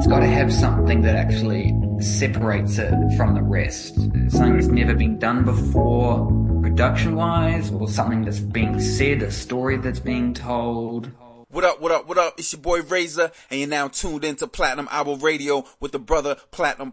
It's got to have something that actually separates it from the rest. Something that's never been done before, production-wise, or something that's being said, a story that's being told. What up? It's your boy Razor, and you're now tuned into Platinum Album Radio with the brother Platinum